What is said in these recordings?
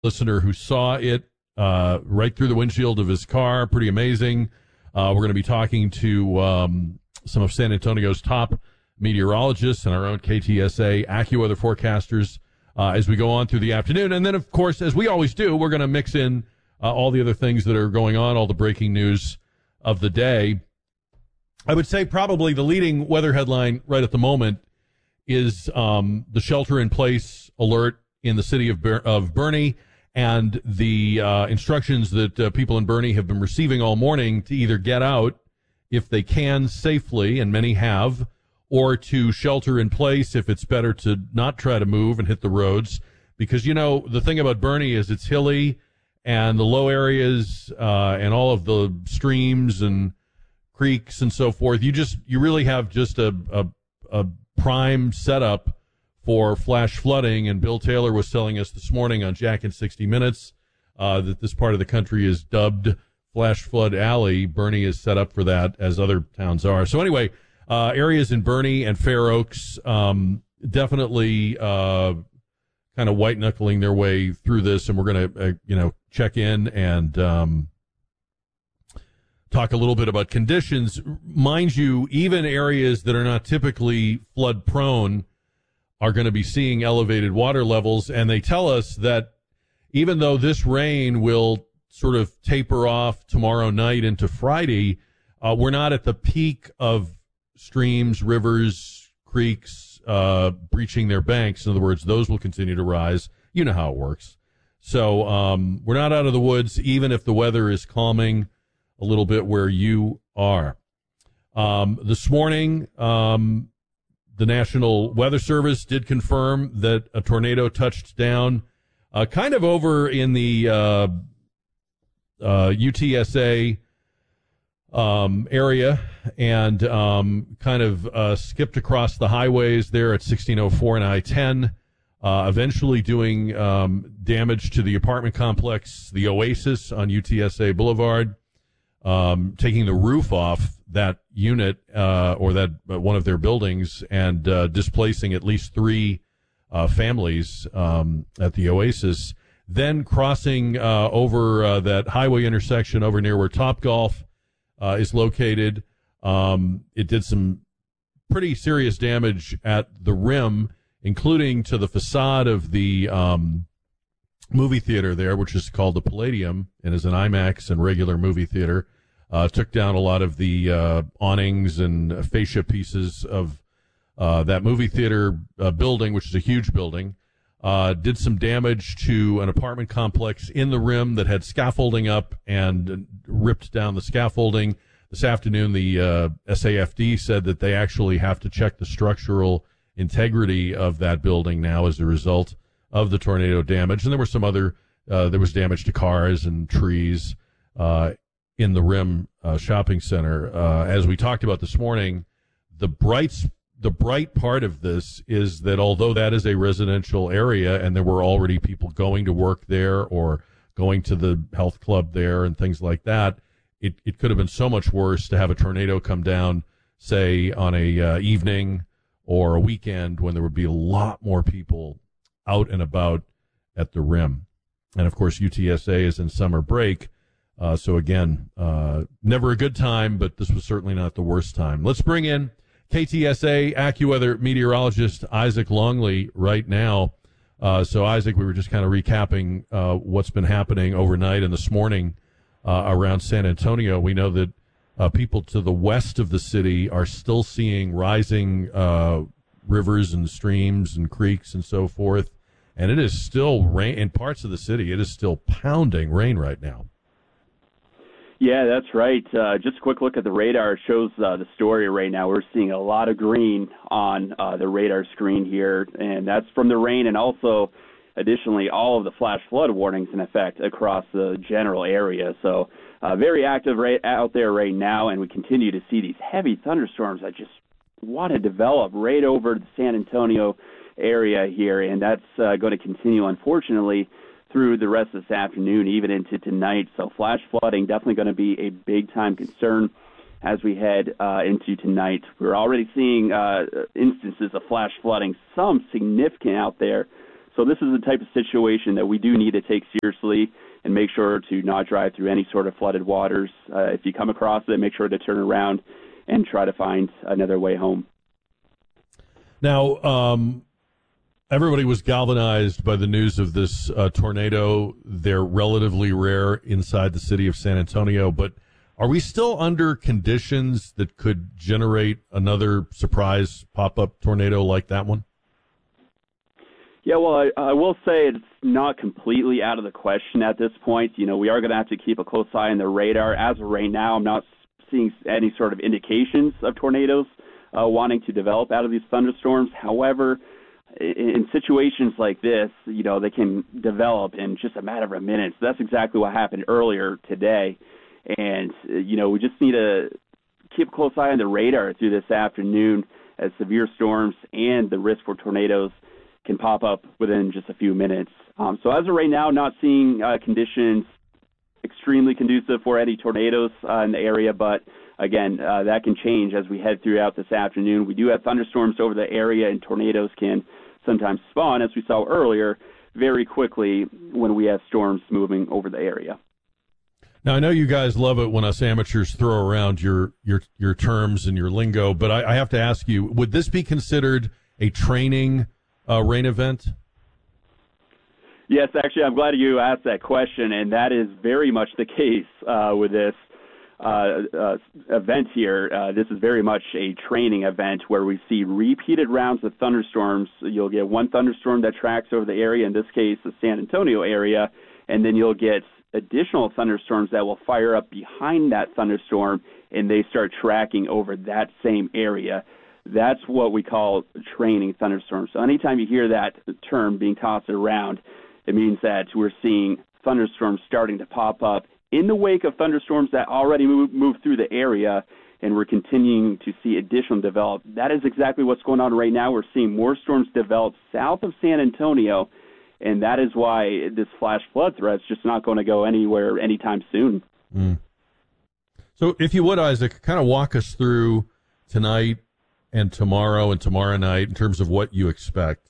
listener who saw it right through the windshield of his car. Pretty amazing. We're going to be talking to some of San Antonio's top meteorologists and our own KTSA AccuWeather forecasters as we go on through the afternoon. And then, of course, as we always do, we're going to mix in all the other things that are going on, all the breaking news of the day. I would say probably the leading weather headline right at the moment is the shelter-in-place alert in the city of Boerne and the instructions that people in Boerne have been receiving all morning to either get out if they can safely, and many have, or to shelter in place if it's better to not try to move and hit the roads. Because, you know, the thing about Boerne is it's hilly, and the low areas and all of the streams and creeks and so forth, you really have just a prime setup for flash flooding. And Bill Taylor was telling us this morning on Jack in 60 Minutes that this part of the country is dubbed Flash Flood Alley. Boerne is set up for that, as other towns are. So anyway, areas in Boerne and Fair Oaks definitely kind of white-knuckling their way through this, and we're going to check in and talk a little bit about conditions. Mind you, even areas that are not typically flood-prone are going to be seeing elevated water levels, and they tell us that even though this rain will sort of taper off tomorrow night into Friday, we're not at the peak of streams, rivers, creeks breaching their banks. In other words, those will continue to rise. You know how it works. So we're not out of the woods, even if the weather is calming a little bit where you are. This morning, the National Weather Service did confirm that a tornado touched down kind of over in the UTSA area and kind of skipped across the highways there at 1604 and I-10, eventually doing damage to the apartment complex, the Oasis on UTSA Boulevard, taking the roof off that unit or that one of their buildings and displacing at least 3 families at the Oasis. Then crossing over that highway intersection over near where Topgolf is located. It did some pretty serious damage at the rim, including to the facade of the movie theater there, which is called the Palladium and is an IMAX and regular movie theater. Took down a lot of the awnings and fascia pieces of that movie theater building, which is a huge building. Did some damage to an apartment complex in the rim that had scaffolding up and ripped down the scaffolding. This afternoon, the SAFD said that they actually have to check the structural integrity of that building now as a result of the tornado damage. And there were some other, there was damage to cars and trees in the Rim shopping center. As we talked about this morning, the bright part of this is that although that is a residential area and there were already people going to work there or going to the health club there and things like that, it could have been so much worse to have a tornado come down, say, on a evening or a weekend when there would be a lot more people out and about at the Rim. And, of course, UTSA is in summer break. So, again, never a good time, but this was certainly not the worst time. Let's bring in KTSA AccuWeather meteorologist Isaac Longley right now. So, Isaac, we were just kind of recapping what's been happening overnight and this morning around San Antonio. We know that people to the west of the city are still seeing rising rivers and streams and creeks and so forth. And it is still rain in parts of the city. It is still pounding rain right now. Yeah, that's right. Just a quick look at the radar shows the story right now. We're seeing a lot of green on the radar screen here, and that's from the rain and also, additionally, all of the flash flood warnings in effect across the general area. So very active out there right now, and we continue to see these heavy thunderstorms that just want to develop right over the San Antonio area here, and that's going to continue, unfortunately, through the rest of this afternoon, even into tonight. So flash flooding definitely going to be a big-time concern as we head into tonight. We're already seeing instances of flash flooding, some significant out there So this is the type of situation that we do need to take seriously and make sure to not drive through any sort of flooded waters. If you come across it, make sure to turn around and try to find another way home. Now, everybody was galvanized by the news of this tornado. They're relatively rare inside the city of San Antonio, but are we still under conditions that could generate another surprise pop-up tornado like that one? Yeah, well, I will say it's not completely out of the question at this point. You know, we are going to have to keep a close eye on the radar. As of right now, I'm not seeing any sort of indications of tornadoes wanting to develop out of these thunderstorms. However, in situations like this, you know, they can develop in just a matter of minutes. That's exactly what happened earlier today. And, you know, we just need to keep a close eye on the radar through this afternoon as severe storms and the risk for tornadoes can pop up within just a few minutes. So as of right now, not seeing conditions extremely conducive for any tornadoes in the area, but again, that can change as we head throughout this afternoon. We do have thunderstorms over the area, and tornadoes can sometimes spawn, as we saw earlier, very quickly when we have storms moving over the area. Now, I know you guys love it when us amateurs throw around your terms and your lingo, but I have to ask you, would this be considered a training rain event? Yes, actually, I'm glad you asked that question, and that is very much the case with this event here. This is very much a training event where we see repeated rounds of thunderstorms. You'll get one thunderstorm that tracks over the area, in this case, the San Antonio area, and then you'll get additional thunderstorms that will fire up behind that thunderstorm, and they start tracking over that same area. That's what we call training thunderstorms. So anytime you hear that term being tossed around, it means that we're seeing thunderstorms starting to pop up in the wake of thunderstorms that already moved through the area, and we're continuing to see additional develop. That is exactly what's going on right now. We're seeing more storms develop south of San Antonio, and that is why this flash flood threat is just not going to go anywhere anytime soon. Mm. So if you would, Isaac, kind of walk us through tonight and tomorrow night in terms of what you expect.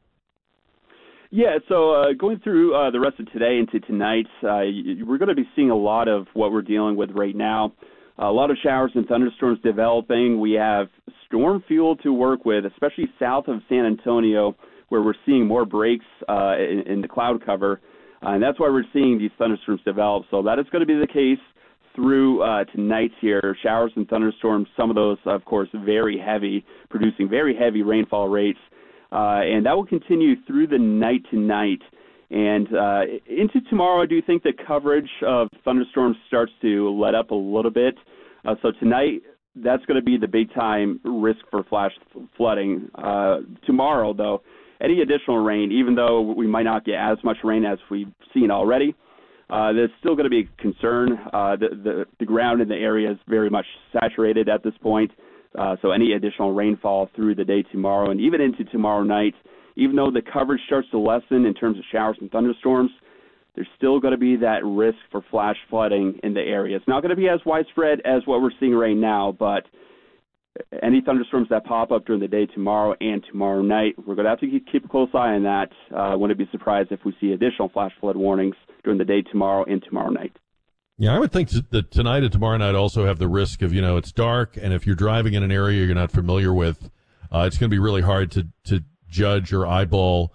Yeah, so going through the rest of today into tonight, we're going to be seeing a lot of what we're dealing with right now. A lot of showers and thunderstorms developing. We have storm fuel to work with, especially south of San Antonio, where we're seeing more breaks in the cloud cover. And that's why we're seeing these thunderstorms develop. So that is going to be the case through tonight here. Showers and thunderstorms, some of those, of course, very heavy, producing very heavy rainfall rates. And that will continue through the night tonight. And into tomorrow, I do think the coverage of thunderstorms starts to let up a little bit. So tonight, that's going to be the big-time risk for flash flooding. Tomorrow, though, any additional rain, even though we might not get as much rain as we've seen already, there's still going to be a concern. The ground in the area is very much saturated at this point. So any additional rainfall through the day tomorrow and even into tomorrow night, even though the coverage starts to lessen in terms of showers and thunderstorms, there's still going to be that risk for flash flooding in the area. It's not going to be as widespread as what we're seeing right now, but any thunderstorms that pop up during the day tomorrow and tomorrow night, we're going to have to keep a close eye on that. Wouldn't be surprised if we see additional flash flood warnings during the day tomorrow and tomorrow night. Yeah, I would think that tonight and tomorrow night also have the risk of, it's dark, and if you're driving in an area you're not familiar with, it's going to be really hard to judge or eyeball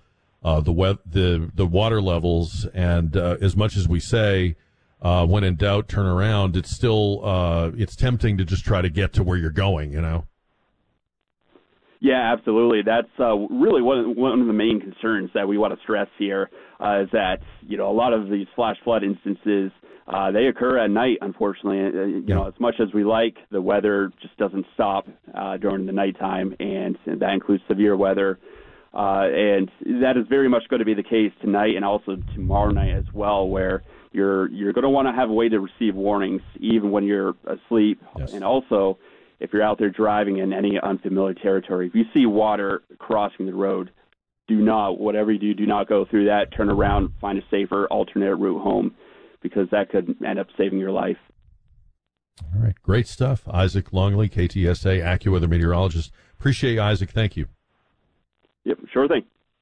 the water levels. And as much as we say, when in doubt, turn around, it's still it's tempting to just try to get to where you're going, Yeah, absolutely. That's really one of the main concerns that we want to stress here is that, a lot of these flash flood instances, they occur at night, unfortunately. As much as we like, the weather just doesn't stop during the nighttime, and that includes severe weather. And that is very much going to be the case tonight and also tomorrow night as well, where you're going to want to have a way to receive warnings even when you're asleep. Yes. And also, if you're out there driving in any unfamiliar territory, if you see water crossing the road, whatever you do not go through that. Turn around, find a safer alternate route home, because that could end up saving your life. All right. Great stuff. Isaac Longley, KTSA AccuWeather meteorologist. Appreciate you, Isaac. Thank you. Yep, sure thing.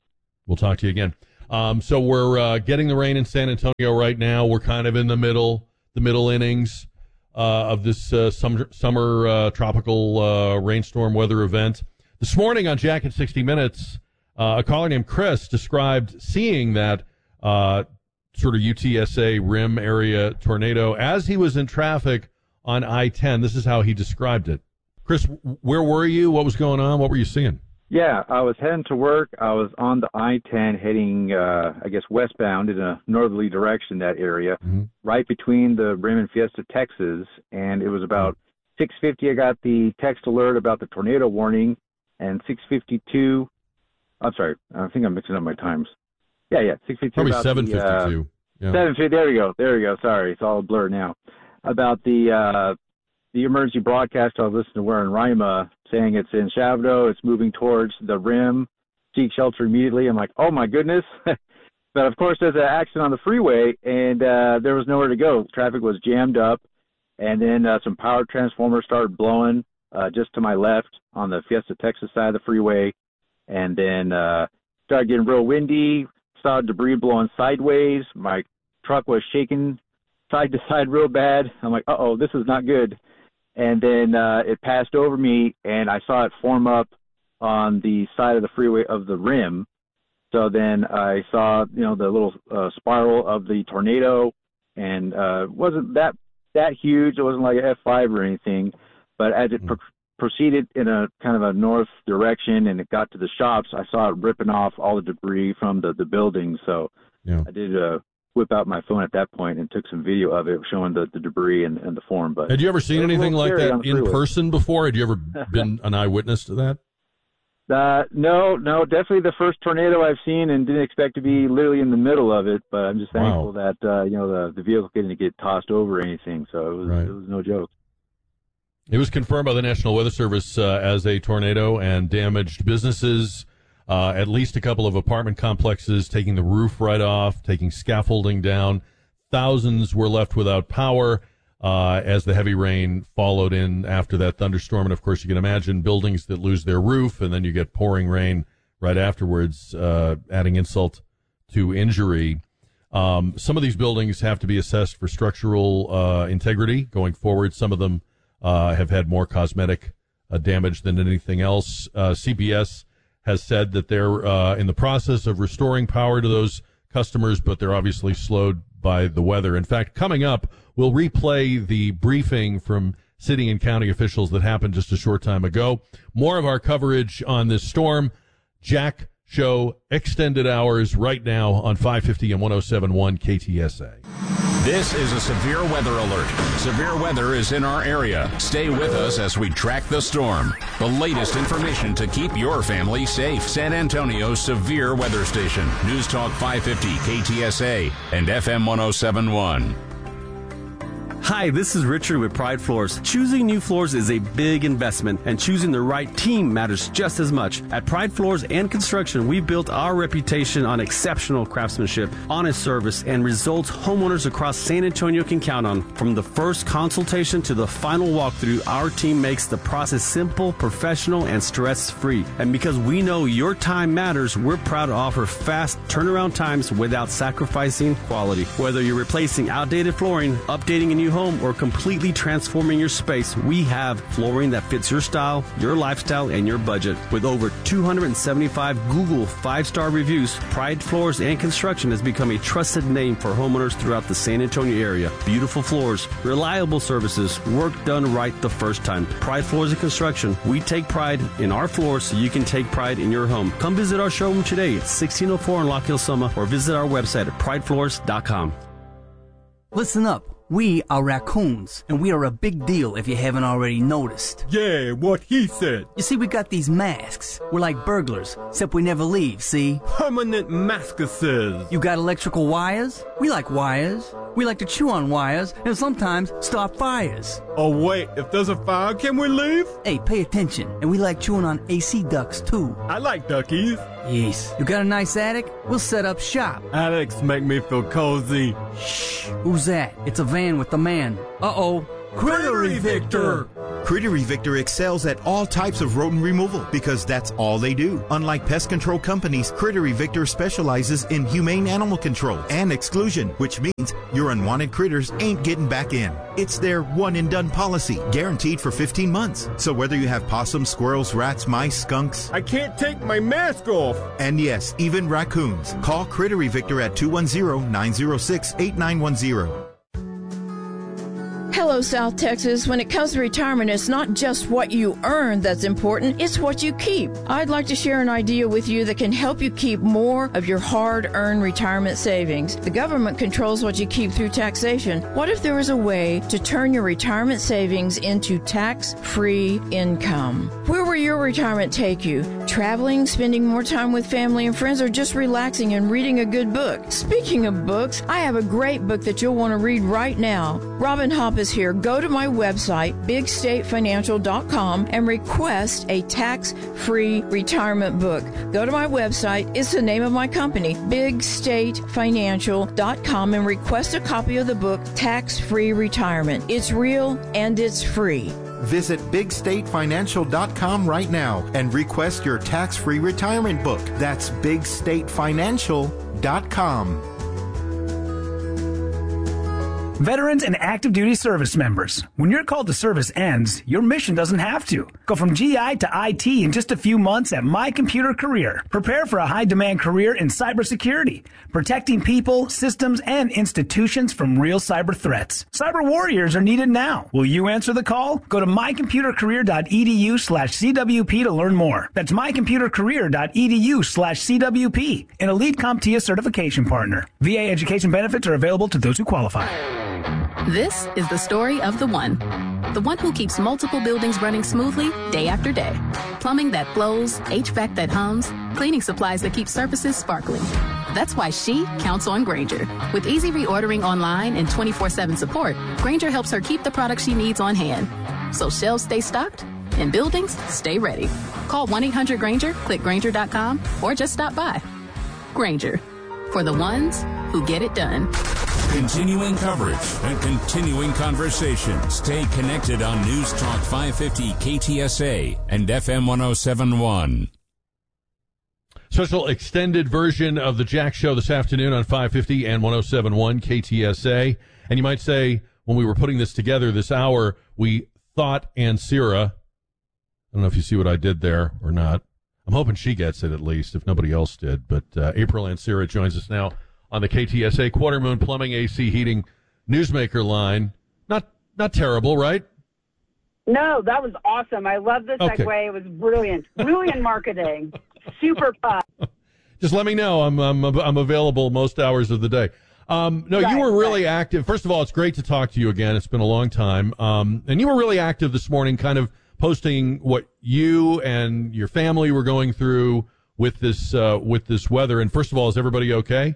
We'll talk to you again. So we're getting the rain in San Antonio right now. We're kind of in the middle innings of this summer tropical rainstorm weather event. This morning on Jack at 60 Minutes, a caller named Chris described seeing that sort of UTSA rim area tornado as he was in traffic on I-10. This is how he described it. Chris, where were you? What was going on? What were you seeing? Yeah, I was heading to work. I was on the I-10 heading, westbound in a northerly direction, that area, right between the rim and Fiesta, Texas. And it was about 6:50. I got the text alert about the tornado warning, and 6:52. I'm sorry. I think I'm mixing up my times. Yeah, 6:52. Probably 7:52. 7:50. There we go. Sorry, it's all blurred now. About the emergency broadcast I was listening to, where in Rima, saying it's in Shavdo, it's moving towards the rim, seek shelter immediately. I'm like, oh my goodness. But of course, there's an accident on the freeway, and there was nowhere to go. Traffic was jammed up, and then some power transformers started blowing just to my left on the Fiesta, Texas side of the freeway, and then started getting real windy, saw debris blowing sideways. My truck was shaking side to side real bad. I'm like, uh-oh, this is not good. And then it passed over me, and I saw it form up on the side of the freeway of the rim. So then I saw, the little spiral of the tornado, and it wasn't that huge. It wasn't like an F5 or anything. But as it proceeded in a kind of a north direction and it got to the shops, I saw it ripping off all the debris from the building. So I did whip out my phone at that point and took some video of it showing the debris and the form. But had you ever seen anything like that in person before? Had you ever been an eyewitness to that? No, definitely the first tornado I've seen, and didn't expect to be literally in the middle of it. But I'm just thankful that the vehicle didn't get tossed over or anything. So it was no joke. It was confirmed by the National Weather Service as a tornado and damaged businesses. At least a couple of apartment complexes, taking the roof right off, taking scaffolding down. Thousands were left without power as the heavy rain followed in after that thunderstorm. And, of course, you can imagine buildings that lose their roof, and then you get pouring rain right afterwards, adding insult to injury. Some of these buildings have to be assessed for structural integrity going forward. Some of them have had more cosmetic damage than anything else. CBS has said that they're in the process of restoring power to those customers, but they're obviously slowed by the weather. In fact, coming up, we'll replay the briefing from city and county officials that happened just a short time ago. More of our coverage on this storm. Jack Show extended hours right now on 550 and 107.1 KTSA. This is a severe weather alert. Severe weather is in our area. Stay with us as we track the storm. The latest information to keep your family safe. San Antonio's severe weather station. News Talk 550 KTSA and FM 107.1. Hi, this is Richard with Pride Floors. Choosing new floors is a big investment, and choosing the right team matters just as much. At Pride Floors and Construction, we've built our reputation on exceptional craftsmanship, honest service, and results homeowners across San Antonio can count on. From the first consultation to the final walkthrough, our team makes the process simple, professional, and stress-free. And because we know your time matters, we're proud to offer fast turnaround times without sacrificing quality. Whether you're replacing outdated flooring, updating a new home, or completely transforming your space, we have flooring that fits your style, your lifestyle, and your budget. With over 275 Google 5-star reviews, Pride Floors and Construction has become a trusted name for homeowners throughout the San Antonio area. Beautiful floors, reliable services, work done right the first time. Pride Floors and Construction. We take pride in our floors so you can take pride in your home. Come visit our showroom today at 1604 in Lock Hill, Summer, or visit our website at pridefloors.com. Listen up. We are raccoons, and we are a big deal if you haven't already noticed. Yeah, what he said. You see, we got these masks. We're like burglars, except we never leave, see? Permanent maskers. You got electrical wires? We like wires. We like to chew on wires and sometimes start fires. Oh, wait, if there's a fire, can we leave? Hey, pay attention. And we like chewing on AC ducts, too. I like duckies. Yes. You got a nice attic? We'll set up shop. Attics make me feel cozy. Shh. Who's that? It's a van with the man. Uh-oh. Crittery Victor! Critter Evictor excels at all types of rodent removal because that's all they do. Unlike pest control companies, Critter Evictor specializes in humane animal control and exclusion, which means your unwanted critters ain't getting back in. It's their one-and-done policy, guaranteed for 15 months. So whether you have possums, squirrels, rats, mice, skunks, I can't take my mask off. and yes, even raccoons, call Critter Evictor at 210-906-8910. Hello, South Texas. When it comes to retirement, it's not just what you earn that's important, it's what you keep. I'd like to share an idea with you that can help you keep more of your hard-earned retirement savings. The government controls what you keep through taxation. What if there was a way to turn your retirement savings into tax-free income? Where will your retirement take you? Traveling, spending more time with family and friends, or just relaxing and reading a good book? Speaking of books, I have a great book that you'll want to read right now. Robin Hopp is here. Go to my website, bigstatefinancial.com, and request a tax-free retirement book. Go to my website. It's the name of my company, bigstatefinancial.com, and request a copy of the book, Tax-Free Retirement. It's real and it's free. Visit bigstatefinancial.com right now and request your tax-free retirement book. That's bigstatefinancial.com. Veterans and active duty service members, when your call to service ends, your mission doesn't have to. Go from GI to IT in just a few months at My Computer Career. Prepare for a high-demand career in cybersecurity, protecting people, systems, and institutions from real cyber threats. Cyber warriors are needed now. Will you answer the call? Go to mycomputercareer.edu/CWP to learn more. That's mycomputercareer.edu/CWP, an elite CompTIA certification partner. VA education benefits are available to those who qualify. This is the story of the one who keeps multiple buildings running smoothly day after day. Plumbing that flows, HVAC that hums, cleaning supplies that keep surfaces sparkling. That's why she counts on Grainger. With easy reordering online and 24/7 support, Grainger helps her keep the products she needs on hand. So shelves stay stocked and buildings stay ready. Call 1-800-GRAINGER, click Grainger.com, or just stop by. Grainger, for the ones who get it done. Continuing coverage and continuing conversation. Stay connected on News Talk 550 KTSA and FM 1071. Special extended version of the Jack Show this afternoon on 550 and 1071 KTSA. And you might say, when we were putting this together this hour, we thought Ansira. I don't know if you see what I did there or not. I'm hoping she gets it at least, if nobody else did. But April Ansira joins us now on the KTSA Quarter Moon Plumbing, AC Heating Newsmaker line. Not terrible, right? No, that was awesome. I love the segue. Okay. It was brilliant. Brilliant marketing. Super fun. Just let me know. I'm available most hours of the day. You were really active. First of all, it's great to talk to you again. It's been a long time. And you were really active this morning, kind of posting what you and your family were going through with this weather. And first of all, is everybody okay?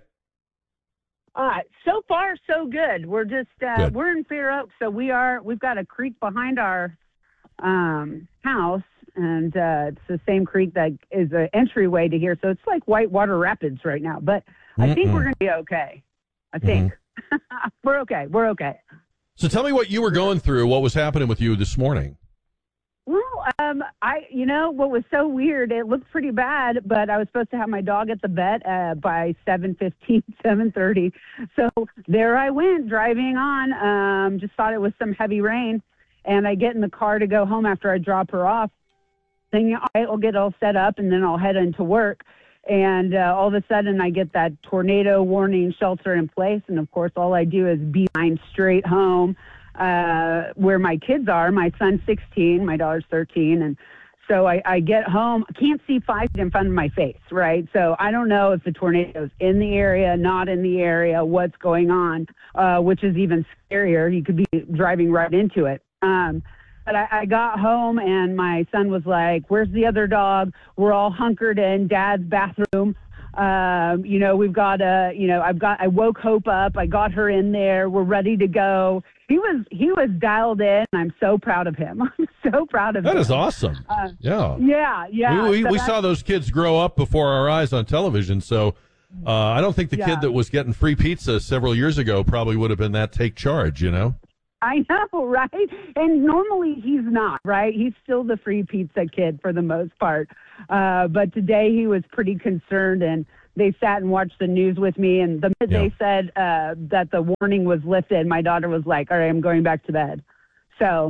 So far, so good. We're just we're in Fair Oaks, so we've got a creek behind our house, and it's the same creek that is an entryway to here. So it's like Whitewater Rapids right now. But I think we're going to be okay. I think we're okay. We're okay. So tell me what you were going through. What was happening with you this morning? Well, what was so weird, it looked pretty bad, but I was supposed to have my dog at the vet by 7:15, 7:30. So there I went driving on, just thought it was some heavy rain. And I get in the car to go home after I drop her off. Thinking, all right, I'll get all set up and then I'll head into work. And all of a sudden I get that tornado warning shelter in place. And of course, all I do is beeline straight home. Where my kids are. My son's 16, my daughter's 13. And so I get home, I can't see 5 feet in front of my face, right? So I don't know if the tornado's in the area, not in the area, what's going on, which is even scarier. You could be driving right into it. But I got home and my son was like, where's the other dog? We're all hunkered in Dad's bathroom. We've got I woke Hope up. I got her in there. We're ready to go. He was dialed in. I'm so proud of him. I'm so proud of him. That is awesome. Yeah. We saw those kids grow up before our eyes on television. So I don't think the kid that was getting free pizza several years ago probably would have been that take charge, I know, right? And normally he's not, right? He's still the free pizza kid for the most part. But today he was pretty concerned, and they sat and watched the news with me. And the minute they said that the warning was lifted, my daughter was like, all right, I'm going back to bed. So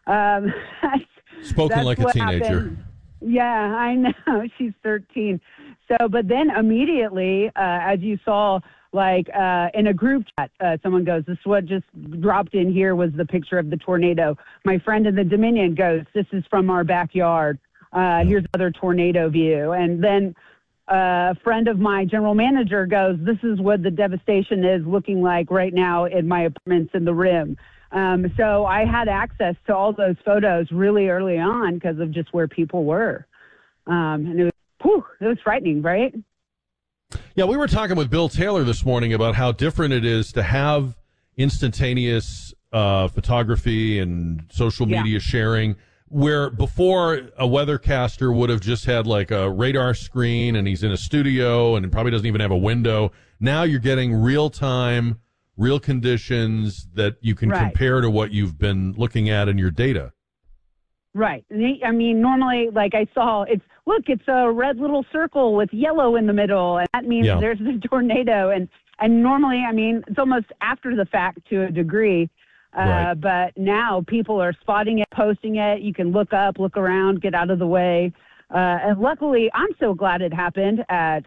spoken like a teenager. Happened. Yeah, I know. She's 13. So, but then immediately, as you saw, like in a group chat, someone goes, this is what just dropped in here was the picture of the tornado. My friend in the Dominion goes, this is from our backyard. Here's another tornado view. And then a friend of my general manager goes, this is what the devastation is looking like right now in my apartments in the Rim. So I had access to all those photos really early on because of just where people were. And it was frightening, right? Yeah, we were talking with Bill Taylor this morning about how different it is to have instantaneous photography and social media sharing, where before a weathercaster would have just had like a radar screen and he's in a studio and probably doesn't even have a window. Now you're getting real-time, real conditions that you can compare to what you've been looking at in your data. Right. I mean, normally, like I saw, it's a red little circle with yellow in the middle, and that means there's the tornado. And normally, I mean, it's almost after the fact to a degree, but now people are spotting it, posting it. You can look up, look around, get out of the way. And luckily, I'm so glad it happened at,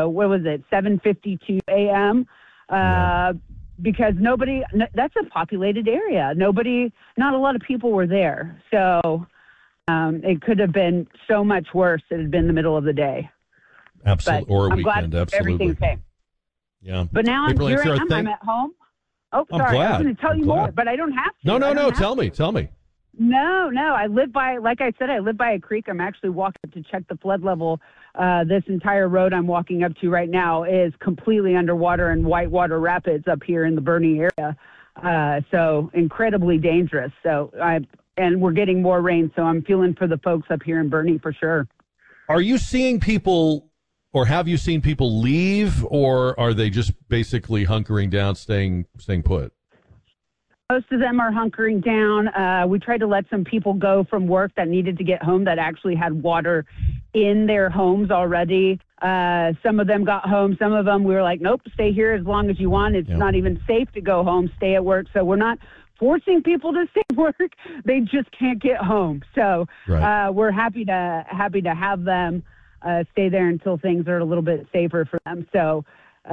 7:52 a.m., because that's a populated area. Not a lot of people were there. So it could have been so much worse. It had been the middle of the day. Absolutely. Or a I'm weekend. Glad absolutely. Everything's okay. Yeah. But now I'm at home. Oh, sorry. I'm glad. I was going to tell you more, but I don't have to. No. Tell me. No. I live by, like I said, I live by a creek. I'm actually walking to check the flood level. This entire road I'm walking up to right now is completely underwater in Whitewater Rapids up here in the Boerne area. So incredibly dangerous. And we're getting more rain, so I'm feeling for the folks up here in Boerne for sure. Are you seeing people, or have you seen people leave, or are they just basically hunkering down, staying put? Most of them are hunkering down. We tried to let some people go from work that needed to get home that actually had water in their homes already. Some of them got home. Some of them we were like, nope, stay here as long as you want. It's not even safe to go home, stay at work. So we're not forcing people to stay at work. They just can't get home. So we're happy to have them stay there until things are a little bit safer for them. So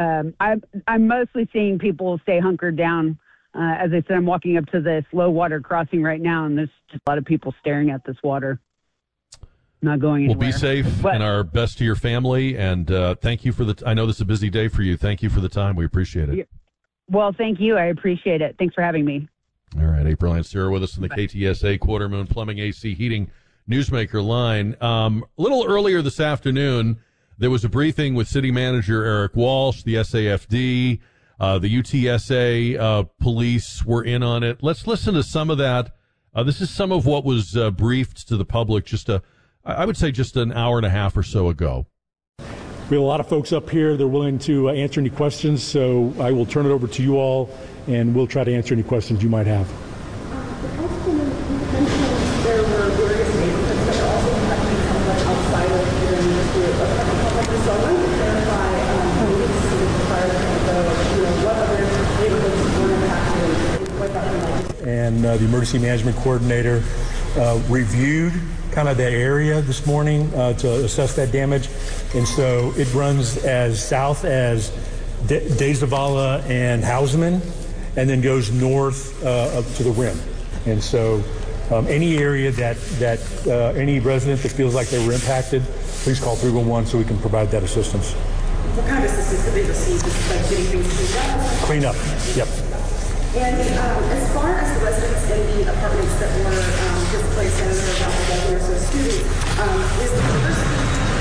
I'm mostly seeing people stay hunkered down. As I said, I'm walking up to this low water crossing right now, and there's just a lot of people staring at this water, not going anywhere. Well, be safe, and our best to your family. And thank you for I know this is a busy day for you. Thank you for the time. We appreciate it. Well, thank you. I appreciate it. Thanks for having me. All right, April Lancero with us on the KTSA Quarter Moon Plumbing AC Heating Newsmaker line. A little earlier this afternoon, there was a briefing with City Manager Eric Walsh, the SAFD, the UTSA police were in on it. Let's listen to some of that. This is some of what was briefed to the public I would say just an hour and a half or so ago. We have a lot of folks up here. They're willing to answer any questions, so I will turn it over to you all, and we'll try to answer any questions you might have. There were various neighborhoods that are also affecting some of us outside of here in this group. So I wanted to clarify, what other neighborhoods were impacted, what that was like. And the emergency management coordinator reviewed kind of that area this morning to assess that damage. And so it runs as south as De Zavala and Houseman, and then goes north up to the Rim. And so any area that any resident that feels like they were impacted, please call 311 so we can provide that assistance. What kind of assistance did they receive? Just like getting things cleaned up? Clean up, yep. And as far as the residents in the apartments that were displaced, and there were about a dozen or so students, is the diversity,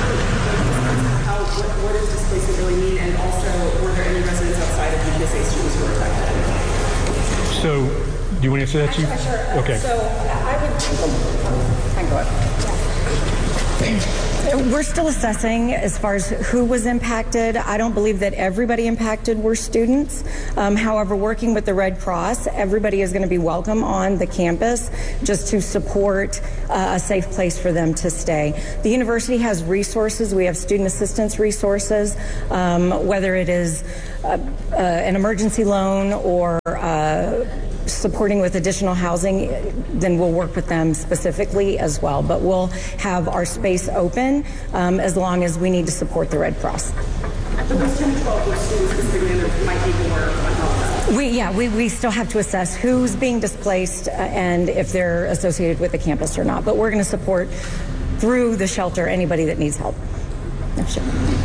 what does displacement really mean? And also, were there any residents outside of UTSA students who were affected? So, do you want to answer that, Chief? Sure. Okay. So, I would... I can go ahead. We're still assessing as far as who was impacted. I don't believe that everybody impacted were students. However, working with the Red Cross, everybody is going to be welcome on the campus just to support a safe place for them to stay. The university has resources. We have student assistance resources, whether it is an emergency loan or supporting with additional housing, then we'll work with them specifically as well. But we'll have our space open as long as we need to support the Red Cross. But those 10 to 12 students considering there might be more on top of that. We still have to assess who's being displaced and if they're associated with the campus or not. But we're going to support through the shelter anybody that needs help. Yeah, sure.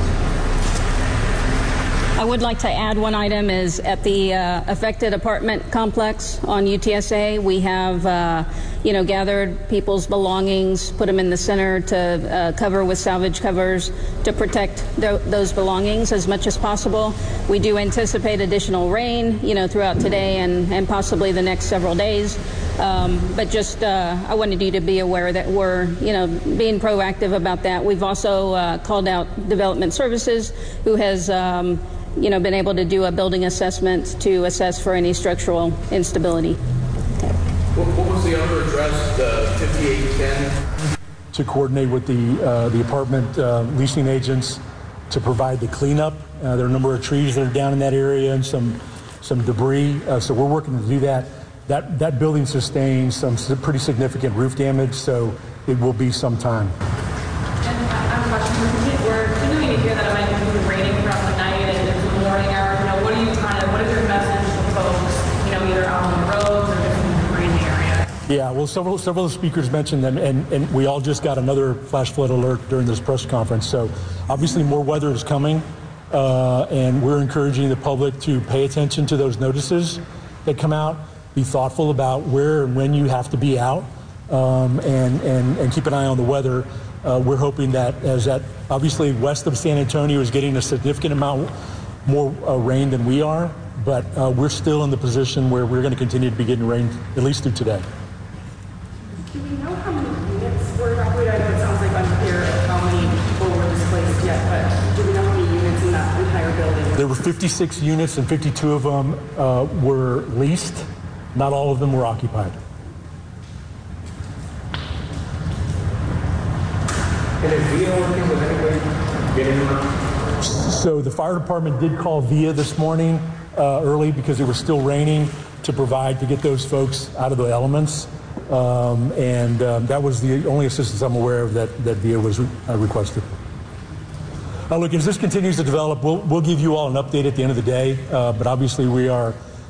I would like to add one item is at the affected apartment complex on UTSA, we have, gathered people's belongings, put them in the center to cover with salvage covers to protect those belongings as much as possible. We do anticipate additional rain, throughout today and possibly the next several days. But just I wanted you to be aware that we're, being proactive about that. We've also called out Development Services, who has been able to do a building assessment to assess for any structural instability. What was the other address, the 5810? To coordinate with the apartment leasing agents to provide the cleanup. There are a number of trees that are down in that area and some debris. So we're working to do that. That building sustained some pretty significant roof damage, so it will be some time. And I have a question. We're continuing to hear that it might be raining throughout the night and into the morning hours. What is your message to folks, either out on the roads or just in the area? Yeah, well, several of the speakers mentioned them, and we all just got another flash flood alert during this press conference. So obviously more weather is coming, and we're encouraging the public to pay attention to those notices that come out. Be thoughtful about where and when you have to be out, and keep an eye on the weather. We're hoping that obviously west of San Antonio is getting a significant amount more rain than we are, but we're still in the position where we're going to continue to be getting rain at least through today. Do we know how many units were evacuated? I know it sounds like unclear how many people were displaced yet, but do we know how many units in that entire building? There were 56 units and 52 of them were leased. Not all of them were occupied. And is VIA working with anybody getting them out? So the fire department did call VIA this morning early because it was still raining to get those folks out of the elements. That was the only assistance I'm aware of that VIA was requested. Look, as this continues to develop, we'll give you all an update at the end of the day. But obviously we are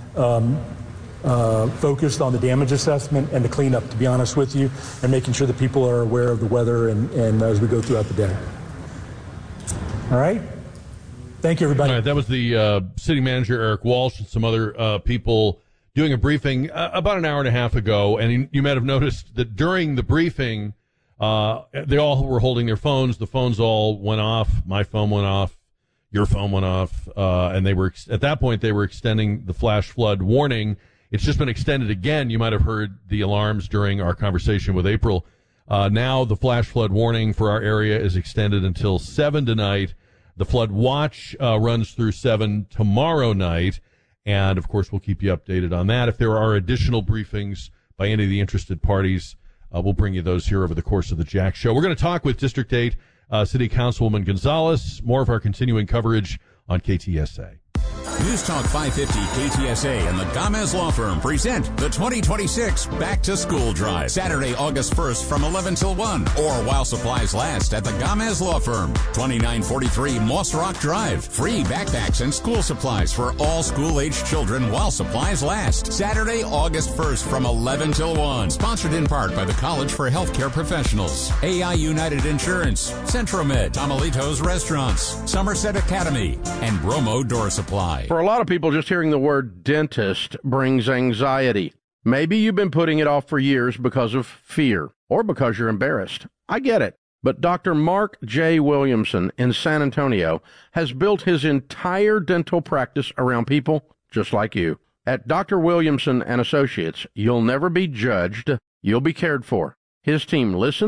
focused on the damage assessment and the cleanup, to be honest with you, and making sure that people are aware of the weather and as we go throughout the day. All right? Thank you, everybody. All right, that was the city manager, Eric Walsh, and some other people doing a briefing about an hour and a half ago. And you might have noticed that during the briefing, they all were holding their phones. The phones all went off. My phone went off. Your phone went off. And they were at that point, they were extending the flash flood warning. It's just been extended again. You might have heard the alarms during our conversation with April. Now the flash flood warning for our area is extended until 7 tonight. The flood watch runs through 7 tomorrow night. And, of course, we'll keep you updated on that. If there are additional briefings by any of the interested parties, we'll bring you those here over the course of the Jack Show. We're going to talk with District 8 City Councilwoman Gonzalez. More of our continuing coverage on KTSA. News Talk 550 KTSA and the Gomez Law Firm present the 2026 Back to School Drive. Saturday, August 1st from 11 till 1 or while supplies last at the Gomez Law Firm. 2943 Moss Rock Drive. Free backpacks and school supplies for all school-aged children while supplies last. Saturday, August 1st from 11 till 1. Sponsored in part by the College for Healthcare Professionals, AI United Insurance, Centromed, Tamalitos Restaurants, Somerset Academy, and Bromo Door Supply. For a lot of people, just hearing the word dentist brings anxiety. Maybe you've been putting it off for years because of fear or because you're embarrassed. I get it. But Dr. Mark J. Williamson in San Antonio has built his entire dental practice around people just like you. At Dr. Williamson and Associates, you'll never be judged. You'll be cared for. His team listens,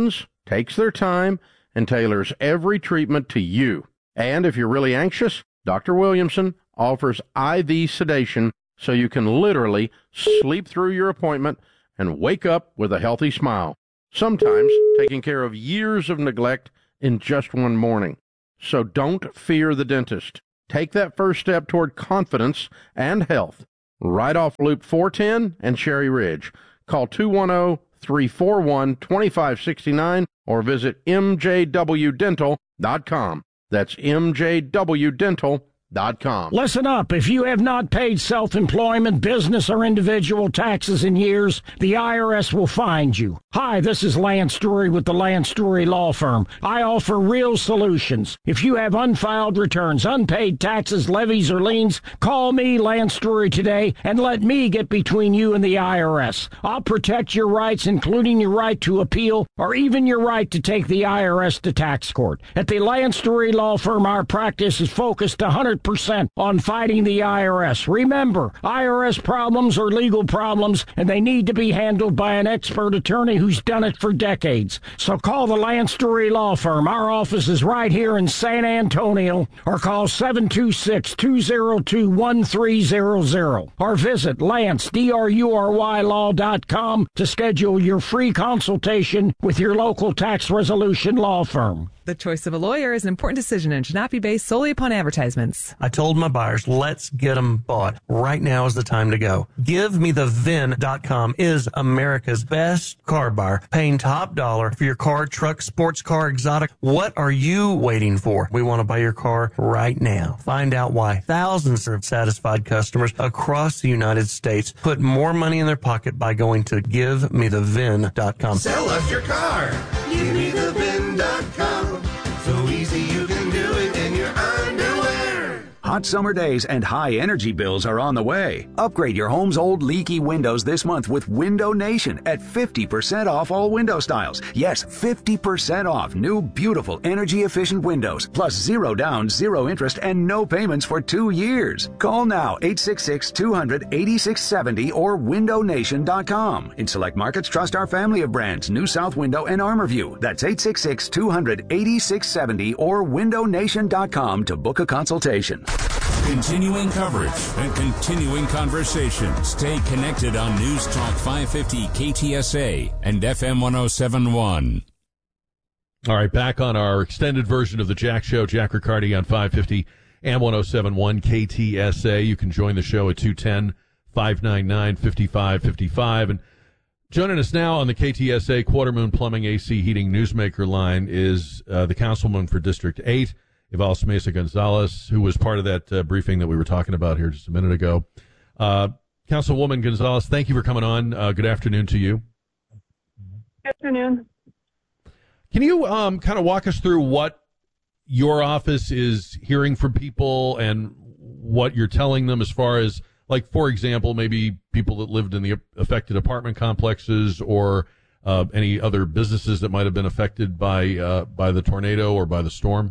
takes their time and tailors every treatment to you. And if you're really anxious, Dr. Williamson offers IV sedation so you can literally sleep through your appointment and wake up with a healthy smile, sometimes taking care of years of neglect in just one morning. So don't fear the dentist. Take that first step toward confidence and health. Right off Loop 410 and Cherry Ridge. Call 210-341-2569 or visit mjwdental.com. That's mjwdental.com. Listen up. If you have not paid self-employment, business, or individual taxes in years, the IRS will find you. Hi, this is Lance Drury with the Lance Drury Law Firm. I offer real solutions. If you have unfiled returns, unpaid taxes, levies, or liens, call me, Lance Drury, today and let me get between you and the IRS. I'll protect your rights, including your right to appeal or even your right to take the IRS to tax court. At the Lance Drury Law Firm, our practice is focused 100% on fighting the IRS. Remember, IRS problems are legal problems, and they need to be handled by an expert attorney who's done it for decades. So call the Lance Drury Law Firm. Our office is right here in San Antonio, or call 726-202-1300, or visit LanceDruryLaw.com to schedule your free consultation with your local tax resolution law firm. The choice of a lawyer is an important decision and should not be based solely upon advertisements. I told my buyers, let's get them bought. Right now is the time to go. GiveMeTheVin.com is America's best car buyer, paying top dollar for your car, truck, sports car, exotic. What are you waiting for? We want to buy your car right now. Find out why thousands of satisfied customers across the United States put more money in their pocket by going to GiveMeTheVin.com. Sell us your car. GiveMeTheVin.com. So easy you can do it in your underwear. Hot summer days and high energy bills are on the way. Upgrade your home's old leaky windows this month with Window Nation at 50% off all window styles. Yes, 50% off new beautiful energy efficient windows, plus 0 down, 0 interest, and no payments for 2 years. Call now 866-200-8670 or windownation.com. In select markets, trust our family of brands, New South Window and ArmorView. That's 866-200-8670 or windownation.com to book a consultation. Continuing coverage and continuing conversation. Stay connected on News Talk 550 KTSA and FM 1071. All right, back on our extended version of the Jack Show. Jack Riccardi on 550 and 1071 KTSA. You can join the show at 210-599-5555. And joining us now on the KTSA Quarter-Moon Plumbing AC Heating Newsmaker line is the councilman for District 8, Yval Mesa Gonzalez, who was part of that briefing that we were talking about here just a minute ago. Councilwoman Gonzalez, thank you for coming on. Good afternoon to you. Good afternoon. Can you kind of walk us through what your office is hearing from people and what you're telling them as far as, like, for example, maybe people that lived in the affected apartment complexes or any other businesses that might have been affected by the tornado or by the storm?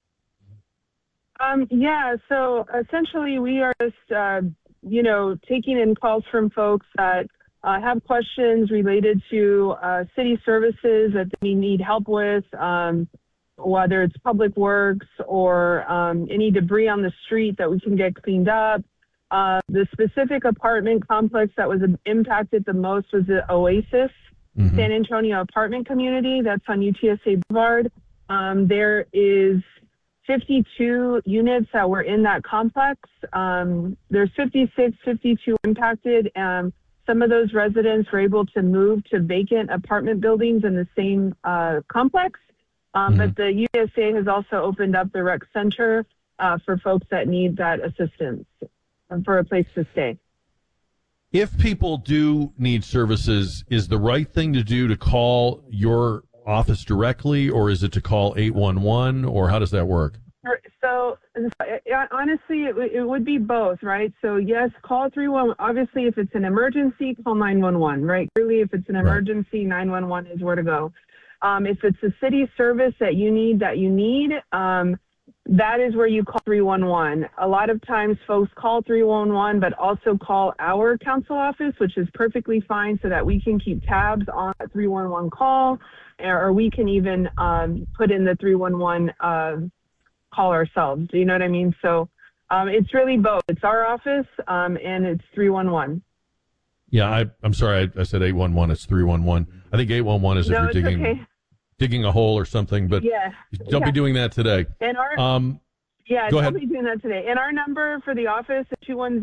So essentially we are just, taking in calls from folks that have questions related to city services that they need help with, whether it's public works or any debris on the street that we can get cleaned up. The specific apartment complex that was impacted the most was the Oasis San Antonio apartment community. That's on UTSA Boulevard. There is 52 units that were in that complex. There's 52 impacted. Some of those residents were able to move to vacant apartment buildings in the same complex. But the UTSA has also opened up the rec center for folks that need that assistance for a place to stay. If people do need services, is the right thing to do to call your office directly, or is it to call 811, or how does that work? So honestly, it would be both, right? So yes, call 311. Obviously, if it's an emergency, call 911, right? Clearly, if it's an emergency, 911 is where to go. If it's a city service that you need, that is where you call 311. A lot of times folks call 311, but also call our council office, which is perfectly fine, so that we can keep tabs on a 311 call, or we can even put in the 311 call ourselves. Do you know what I mean? So it's really both. It's our office and it's 311. Yeah, I'm sorry. I said 811. It's 311. I think 811 is if you're digging a hole or something, but don't be doing that today. And our, go ahead. Don't be doing that today. And our number for the office is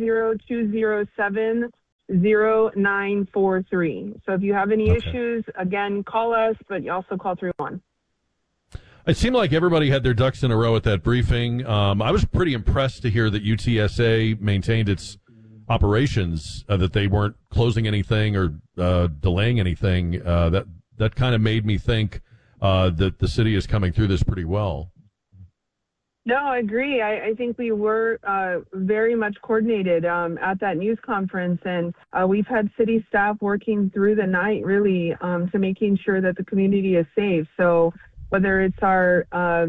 210-207-0943. So if you have any issues, again, call us, but you also call 311. It seemed like everybody had their ducks in a row at that briefing. I was pretty impressed to hear that UTSA maintained its operations, that they weren't closing anything or delaying anything. That kind of made me think that the city is coming through this pretty well. No, I agree. I think we were very much coordinated at that news conference, and we've had city staff working through the night, really, to making sure that the community is safe. So whether it's our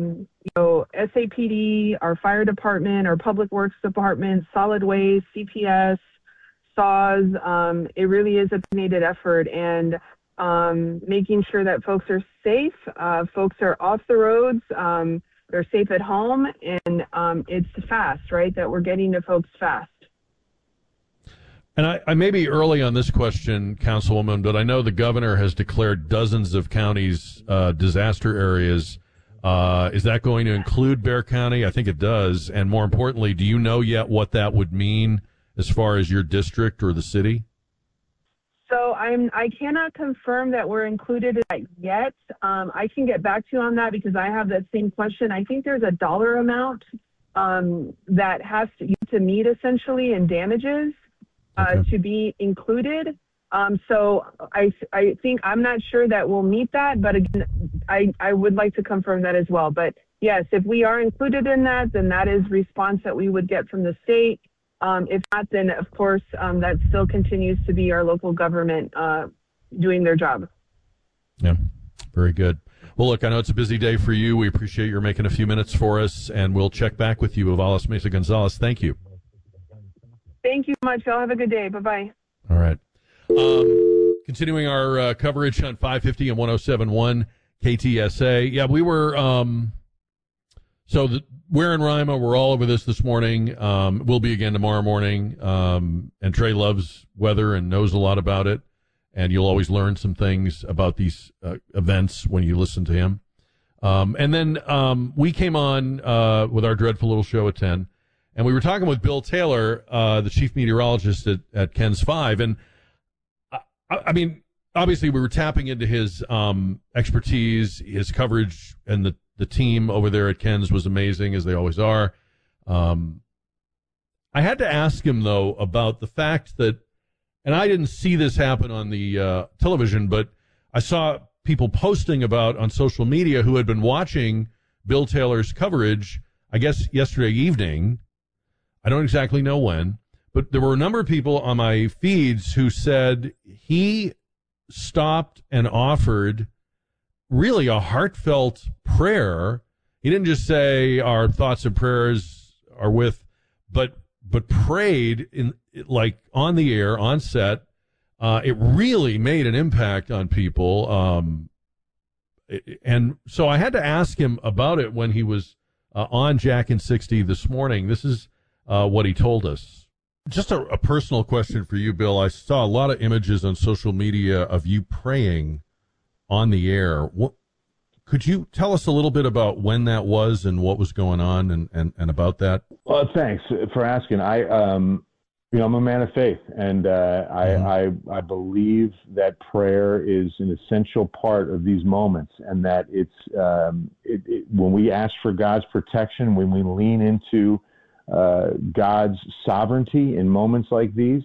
SAPD, our fire department, our public works department, solid waste, CPS, SAWS, it really is a coordinated effort, and making sure that folks are safe, folks are off the roads, they're safe at home, and it's fast, right, that we're getting to folks fast. And I may be early on this question, Councilwoman, but I know the governor has declared dozens of counties disaster areas. Is that going to include Bexar County? I think it does. And more importantly, do you know yet what that would mean as far as your district or the city? So I cannot confirm that we're included in that yet. I can get back to you on that because I have that same question. I think there's a dollar amount that has to meet essentially in damages to be included. So I think I'm not sure that we'll meet that, but again, I would like to confirm that as well. But yes, if we are included in that, then that is response that we would get from the state. If not, then of course that still continues to be our local government doing their job. Yeah, very good. Well, look, I know it's a busy day for you. We appreciate your making a few minutes for us, and we'll check back with you, Evalis Mesa Gonzalez. Thank you. Thank you much. Y'all have a good day. Bye-bye. All right. Continuing our coverage on 550 and 107.1 KTSA. Yeah, we were we're in Rima. We're all over this morning. We'll be again tomorrow morning. And Trey loves weather and knows a lot about it. And you'll always learn some things about these events when you listen to him. And then we came on with our dreadful little show at 10. And we were talking with Bill Taylor, the chief meteorologist at KENS 5. And, I mean, obviously we were tapping into his expertise, his coverage, and the team over there at KENS was amazing, as they always are. I had to ask him, though, about the fact that, and I didn't see this happen on the television, but I saw people posting about on social media who had been watching Bill Taylor's coverage, I guess yesterday evening. I don't exactly know when, but there were a number of people on my feeds who said he stopped and offered really a heartfelt prayer. He didn't just say our thoughts and prayers are with, but prayed in like on the air, on set. It really made an impact on people. And so I had to ask him about it when he was on Jack and 60 this morning. This is what he told us. Just a personal question for you, Bill. I saw a lot of images on social media of you praying on the air. Could you tell us a little bit about when that was and what was going on and about that? Well, thanks for asking. I'm a man of faith, and I believe that prayer is an essential part of these moments, and that it's when we ask for God's protection, when we lean into God's sovereignty in moments like these,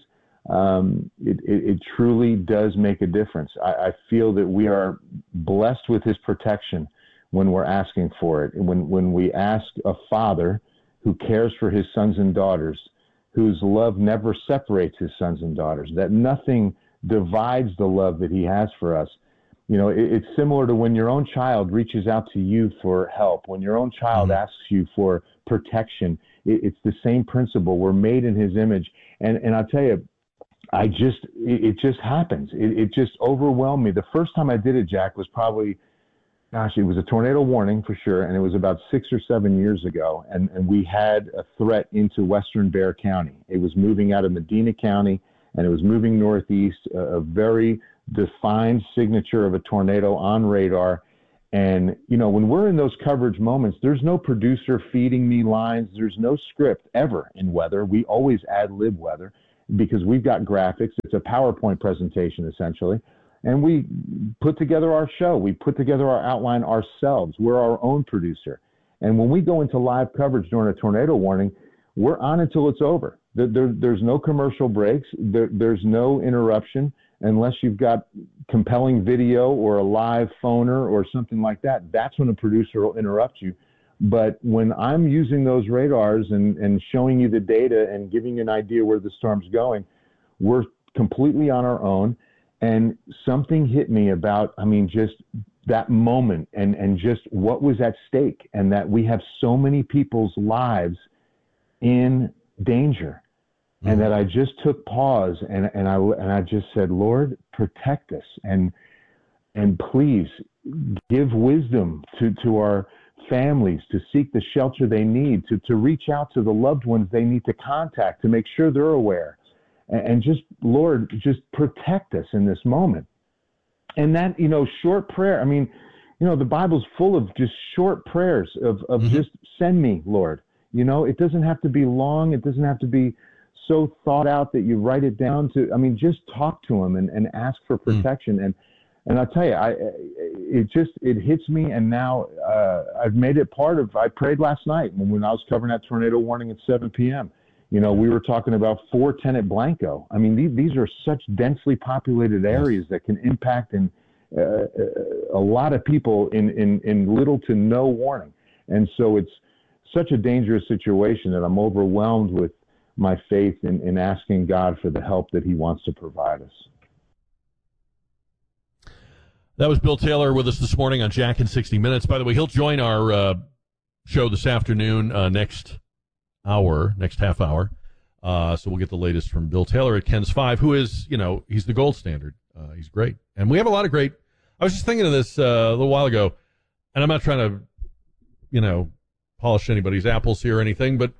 it truly does make a difference. I feel that we are blessed with his protection when we're asking for it. And when we ask a father who cares for his sons and daughters, whose love never separates his sons and daughters, that nothing divides the love that he has for us. It's similar to when your own child reaches out to you for help, when your own child asks you for protection. It's the same principle. We're made in his image. And I'll tell you, it just happens. It just overwhelmed me. The first time I did it, Jack, was probably, it was a tornado warning for sure. And it was about 6 or 7 years ago. And we had a threat into western Bexar County. It was moving out of Medina County, and it was moving northeast, a very defined signature of a tornado on radar. And, when we're in those coverage moments, there's no producer feeding me lines. There's no script ever in weather. We always ad lib weather because we've got graphics. It's a PowerPoint presentation, essentially. And we put together our show. We put together our outline ourselves. We're our own producer. And when we go into live coverage during a tornado warning, we're on until it's over. There's no commercial breaks. There's no interruption unless you've got compelling video or a live phoner or something like that. That's when a producer will interrupt you. But when I'm using those radars and showing you the data and giving you an idea where the storm's going, we're completely on our own. And something hit me about, just that moment and just what was at stake, and that we have so many people's lives in danger. And that I just took pause and I just said, Lord, protect us and please give wisdom to our families to seek the shelter they need, to reach out to the loved ones they need to contact, to make sure they're aware. And just, Lord, just protect us in this moment. And that, short prayer, the Bible's full of just short prayers of just send me, Lord. It doesn't have to be long. It doesn't have to be so thought out that you write it down just talk to him and ask for protection. And I'll tell you, it hits me. And now I've made it I prayed last night when I was covering that tornado warning at 7 p.m. We were talking about Fort Tenant Blanco. These are such densely populated areas that can impact a lot of people in little to no warning. And so it's such a dangerous situation that I'm overwhelmed with my faith in asking God for the help that he wants to provide us. That was Bill Taylor with us this morning on Jack in 60 Minutes. By the way, he'll join our show this afternoon, next half hour. So we'll get the latest from Bill Taylor at Ken's 5, who is, he's the gold standard. He's great. And we have a lot of great, I was just thinking of this a little while ago, and I'm not trying to, polish anybody's apples here or anything, but,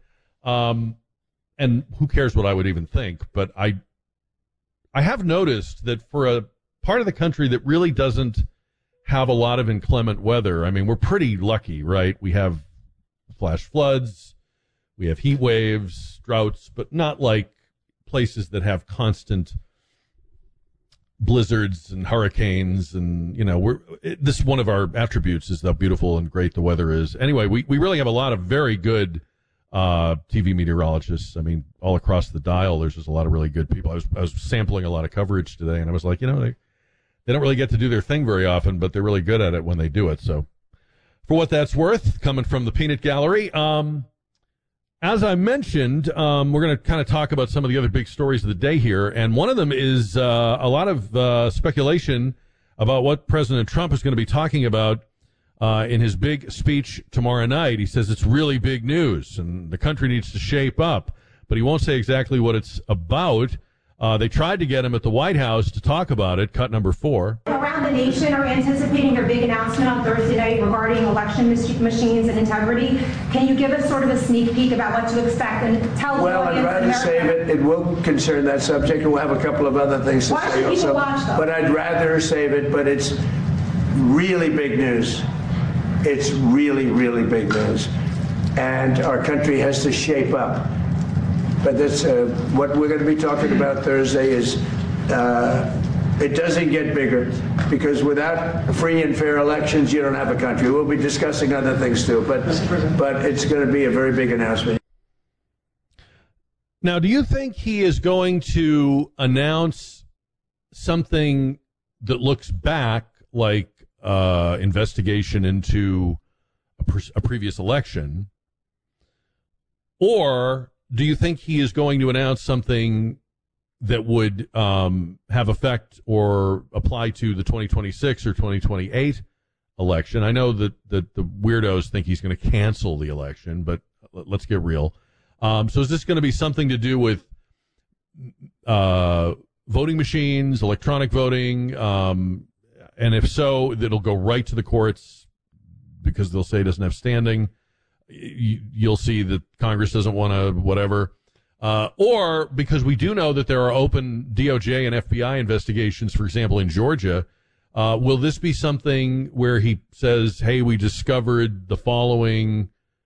and who cares what I would even think, but I have noticed that for a part of the country that really doesn't have a lot of inclement weather, we're pretty lucky, right? We have flash floods, we have heat waves, droughts, but not like places that have constant blizzards and hurricanes. And, this is one of our attributes, is how beautiful and great the weather is. Anyway, we really have a lot of very good TV meteorologists. All across the dial, there's just a lot of really good people. I was sampling a lot of coverage today, and I was like, they don't really get to do their thing very often, but they're really good at it when they do it. So for what that's worth, coming from the Peanut Gallery, as I mentioned, we're going to kind of talk about some of the other big stories of the day here. And one of them is a lot of speculation about what President Trump is going to be talking about in his big speech tomorrow night. He says it's really big news and the country needs to shape up, but he won't say exactly what it's about. They tried to get him at the White House to talk about it, cut number 4. Around the nation are anticipating their big announcement on Thursday night regarding election machines and integrity. Can you give us sort of a sneak peek about what to expect and tell the audience? Well, I'd rather save it. It will concern that subject, and we'll have a couple of other things to say also. But I'd rather save it, but it's really big news. It's really, really big news. And our country has to shape up. But that's what we're going to be talking about Thursday is it doesn't get bigger, because without free and fair elections, you don't have a country. We'll be discussing other things too, but it's going to be a very big announcement. Now, do you think he is going to announce something that looks back, like investigation into a previous election, or do you think he is going to announce something that would have effect or apply to the 2026 or 2028 election. I know that the weirdos think he's going to cancel the election, but let's get real. So is this going to be something to do with voting machines, electronic voting? And if so, it'll go right to the courts because they'll say it doesn't have standing. You'll see that Congress doesn't want to whatever. Or because we do know that there are open DOJ and FBI investigations, for example, in Georgia. Will this be something where he says, hey, we discovered the following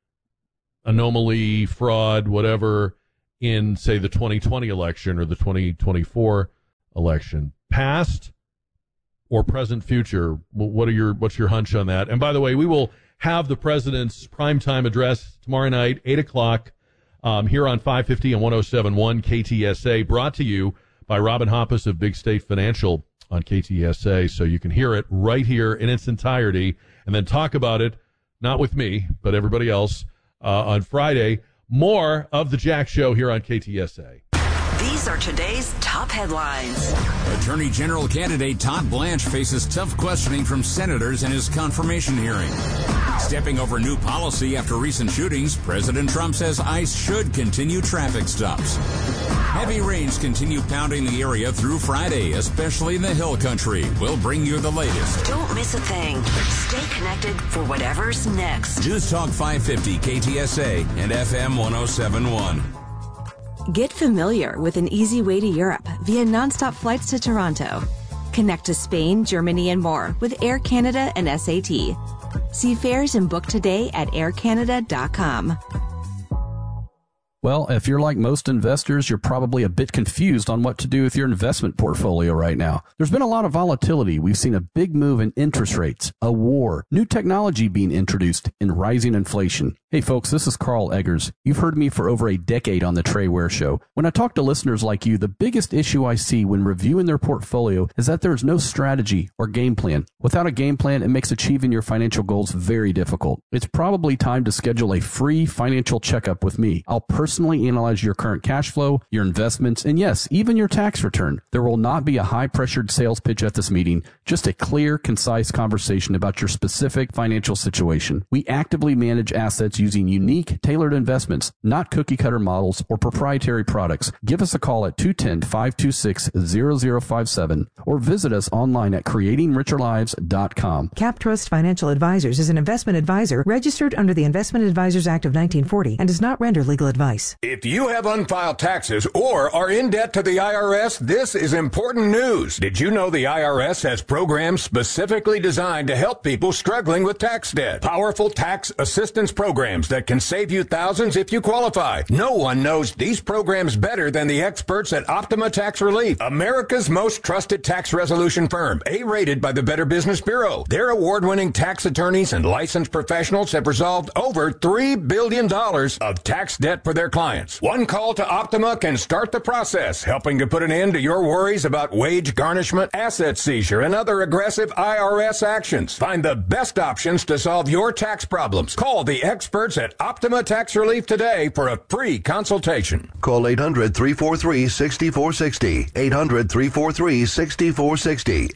anomaly, fraud, whatever, in, say, the 2020 election or the 2024 election? Past or present, future? What's your hunch on that? And by the way, we will have the president's primetime address tomorrow night, 8 o'clock, here on 550 and 107.1 KTSA, brought to you by Robin Hoppus of Big State Financial on KTSA. So you can hear it right here in its entirety and then talk about it, not with me, but everybody else, on Friday. More of the Jack Show here on KTSA. These are today's top headlines. Attorney General candidate Todd Blanche faces tough questioning from senators in his confirmation hearing. Stepping over new policy after recent shootings, President Trump says ICE should continue traffic stops. Heavy rains continue pounding the area through Friday, especially in the Hill Country. We'll bring you the latest. Don't miss a thing. Stay connected for whatever's next. News Talk 550 KTSA and FM 107.1. Get familiar with an easy way to Europe via nonstop flights to Toronto. Connect to Spain, Germany, and more with Air Canada and SAT. See fares and book today at aircanada.com. Well, if you're like most investors, you're probably a bit confused on what to do with your investment portfolio right now. There's been a lot of volatility. We've seen a big move in interest rates, a war, new technology being introduced, and rising inflation. Hey folks, this is Carl Eggers. You've heard me for over a decade on the Trey Ware Show. When I talk to listeners like you, the biggest issue I see when reviewing their portfolio is that there's no strategy or game plan. Without a game plan, it makes achieving your financial goals very difficult. It's probably time to schedule a free financial checkup with me. I'll personally analyze your current cash flow, your investments, and yes, even your tax return. There will not be a high-pressured sales pitch at this meeting, just a clear, concise conversation about your specific financial situation. We actively manage assets using unique, tailored investments, not cookie-cutter models or proprietary products. Give us a call at 210-526-0057 or visit us online at creatingricherlives.com. CapTrust Financial Advisors is an investment advisor registered under the Investment Advisors Act of 1940 and does not render legal advice. If you have unfiled taxes or are in debt to the IRS, this is important news. Did you know the IRS has programs specifically designed to help people struggling with tax debt? Powerful tax assistance programs that can save you thousands if you qualify. No one knows these programs better than the experts at Optima Tax Relief, America's most trusted tax resolution firm, A-rated by the Better Business Bureau. Their award-winning tax attorneys and licensed professionals have resolved over $3 billion of tax debt for their clients. One call to Optima can start the process, helping to put an end to your worries about wage garnishment, asset seizure, and other aggressive IRS actions. Find the best options to solve your tax problems. Call the experts at Optima Tax Relief today for a free consultation. Call 800-343-6460. 800-343-6460.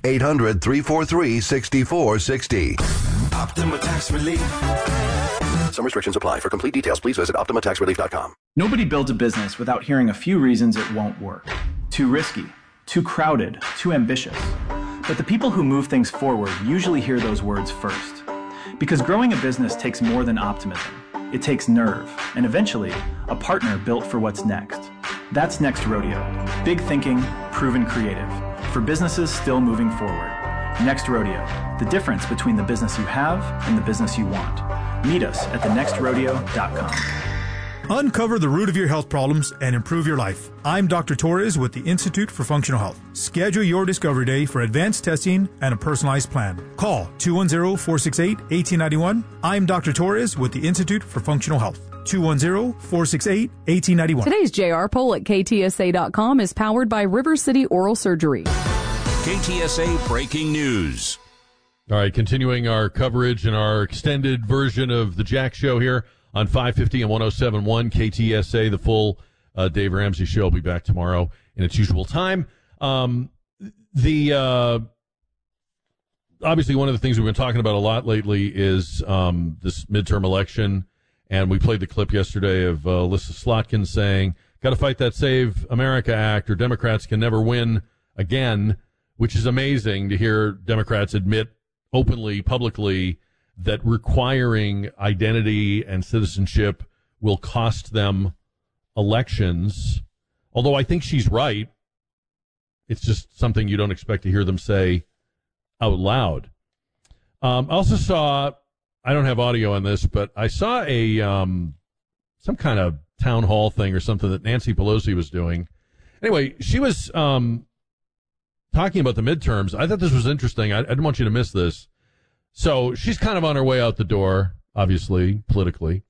800-343-6460. Optima Tax Relief. Some restrictions apply. For complete details, please visit OptimaTaxRelief.com. Nobody builds a business without hearing a few reasons it won't work. Too risky, too crowded, too ambitious. But the people who move things forward usually hear those words first. Because growing a business takes more than optimism. It takes nerve, and eventually, a partner built for what's next. That's Next Rodeo. Big thinking, proven creative. For businesses still moving forward. Next Rodeo. The difference between the business you have and the business you want. Meet us at thenextrodeo.com. Uncover the root of your health problems and improve your life. I'm Dr. Torres with the Institute for Functional Health. Schedule your Discovery Day for advanced testing and a personalized plan. Call 210-468-1891. I'm Dr. Torres with the Institute for Functional Health. 210-468-1891. Today's JR poll at KTSA.com is powered by River City Oral Surgery. KTSA Breaking News. All right, continuing our coverage and our extended version of the Jack Show here on 550 and 107.1 KTSA, the full Dave Ramsey Show will be back tomorrow in its usual time. Obviously, one of the things we've been talking about a lot lately is this midterm election, and we played the clip yesterday of Alyssa Slotkin saying, got to fight that Save America Act, or Democrats can never win again, which is amazing to hear Democrats admit openly, publicly, that requiring identity and citizenship will cost them elections. Although I think she's right. It's just something you don't expect to hear them say out loud. I also saw, I don't have audio on this, but I saw a some kind of town hall thing or something that Nancy Pelosi was doing. Anyway, she was talking about the midterms. I thought this was interesting. I didn't want you to miss this. So she's kind of on her way out the door, obviously, politically.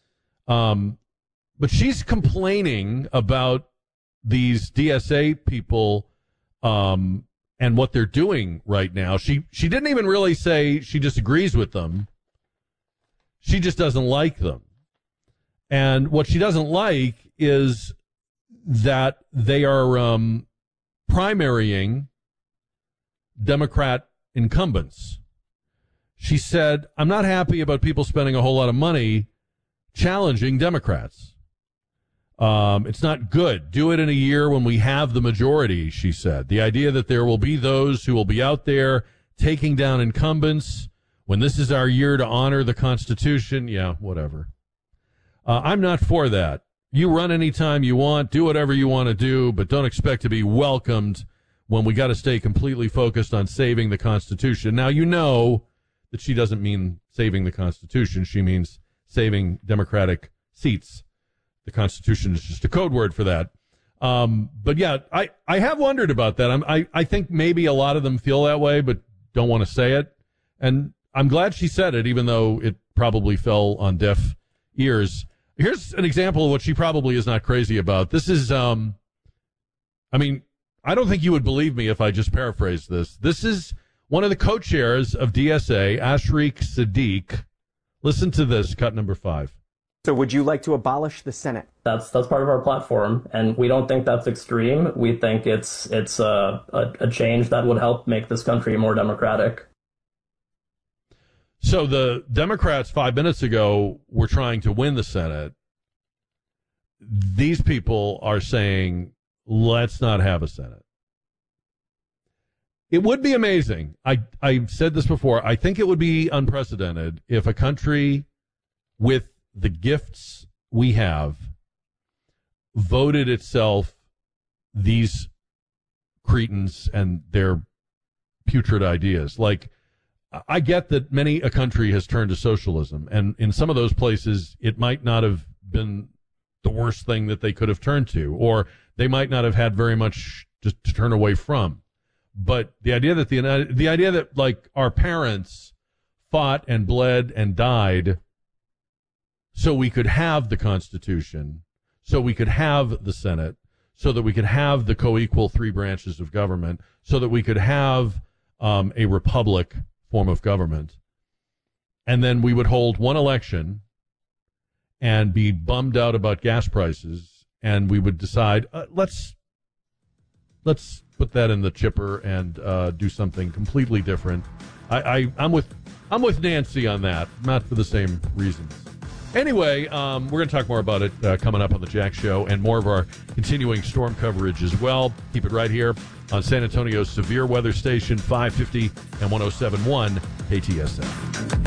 But she's complaining about these DSA people and what they're doing right now. She didn't even really say she disagrees with them. She just doesn't like them. And what she doesn't like is that they are primarying Democrat incumbents. She said, I'm not happy about people spending a whole lot of money challenging Democrats. It's not good. Do it in a year when we have the majority, she said. The idea that there will be those who will be out there taking down incumbents when this is our year to honor the Constitution, yeah, whatever. I'm not for that. You run anytime you want, do whatever you want to do, but don't expect to be welcomed when we got to stay completely focused on saving the Constitution. Now, you know that she doesn't mean saving the Constitution. She means saving Democratic seats. The Constitution is just a code word for that. But yeah, I have wondered about that. I think maybe a lot of them feel that way, but don't want to say it. And I'm glad she said it, even though it probably fell on deaf ears. Here's an example of what she probably is not crazy about. This is, I mean, I don't think you would believe me if I just paraphrased this. This is one of the co-chairs of DSA, Ashreek Sadiq. Listen to this, cut number 5. So would you like to abolish the Senate? That's part of our platform, and we don't think that's extreme. We think it's a change that would help make this country more democratic. So the Democrats 5 minutes ago were trying to win the Senate. These people are saying, let's not have a Senate. It would be amazing. I've said this before. I think it would be unprecedented if a country with the gifts we have voted itself these cretins and their putrid ideas. Like, I get that many a country has turned to socialism, and in some of those places, it might not have been the worst thing that they could have turned to, or they might not have had very much just to turn away from. But the idea that like our parents fought and bled and died so we could have the Constitution, so we could have the Senate, so that we could have the co-equal 3 branches of government, so that we could have a republic form of government, and then we would hold one election and be bummed out about gas prices, and we would decide let's put that in the chipper and do something completely different. I'm with Nancy on that, not for the same reasons. Anyway, we're going to talk more about it coming up on the Jack Show, and more of our continuing storm coverage as well. Keep it right here on San Antonio's Severe Weather Station, 550 and 107.1 KTSA.